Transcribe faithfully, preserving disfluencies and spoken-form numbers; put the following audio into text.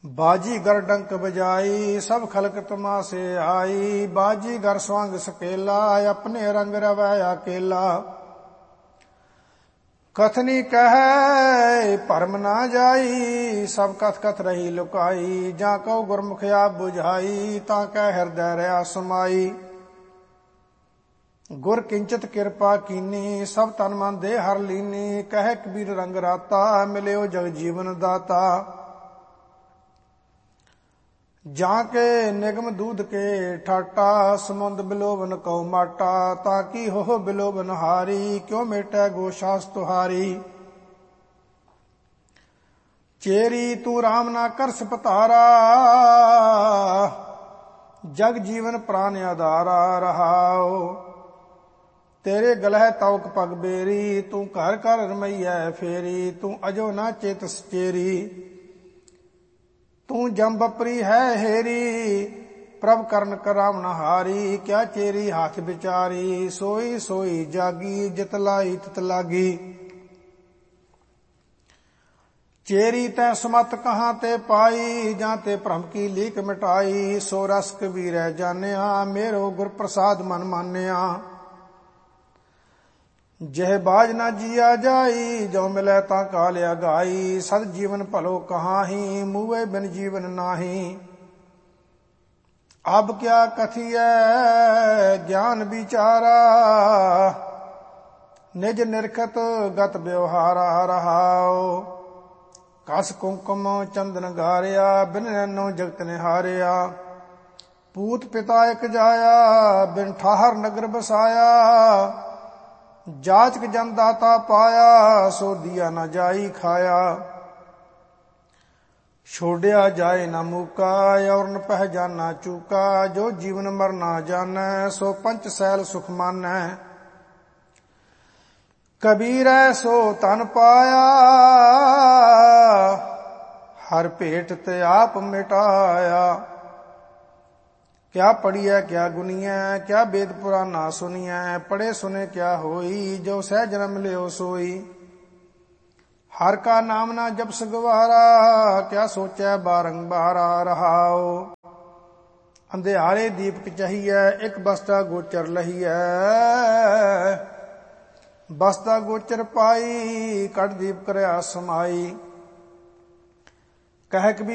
बाजीगर डंक बजाई सब खलक तमाशे आई। बाजीगर स्वांग सकेला अपने रंग रवै अकेला। कथनी कह भरम ना जाई सब कथ कथ रही लुकाई। जा कहो गुरमुख आप बुझाई ता कह हृदय रहा समाई। गुर किंचित कृपा कीनी सब तन मन दे हर लीनी। कह कबीर रंग राता मिलियो जग जीवन दाता। जाके निगम दूध के ठाटा समुंद बिलोवन कौ माटा। ताकि हो बिलोवन हारी क्यों मेटै गोशास तुहारी। चेरी तू राम ना कर सपतारा जग जीवन प्राण आधारा रहाओ। तेरे गलह तौक पग बेरी तू घर घर रमैया फेरी। तू अजो ना चेतस चेरी तू जम बपरी है हेरी। प्रभ करण करावण हारी क्या चेरी हाथ बिचारी। सोई सोई जागी जित लाई तित लागी। चेरी तै सुमत कहाँ ते पाई जाते भ्रम की लीक मिटाई। सो रस कबीर जानिया मेरो गुर प्रसाद मन मानिया। जह बाज ना जिया जाई जो मिले ता कालिया गाई। सद जीवन भलो कहाही मुए बिन जीवन नाही। अब क्या कथिय ज्ञान विचारा निज निरखत गत व्यवहारा रहाओ। कस कुंकुम चंदन गारिया बिन नैनो जगत ने हारिया। पूत पिता एक जाया बिन ठाहर नगर बसाया। जाचक जन दाता पाया सो दिया न जाई खाया। छोड़िया जाए न मूका और न पहचाना चूका। जो जीवन मरना जानै सो पंच सैल सुख मानै। कबीर सो तन पाया हर भेट ते आप मिटाया। क्या पढ़िया क्या गुनिया क्या वेद पुराना सुनिया। पढ़े सुने क्या होई जो सह जन्म लियो सोई। हर का नाम ना जप सगवारा क्या सोचै बारंबारा रहाओ। अंधियारे दीपक चाहिए एक बस्ता गोचर लहीए। बस्ता गोचर पाई कट दीप करया समाई। कह कबीर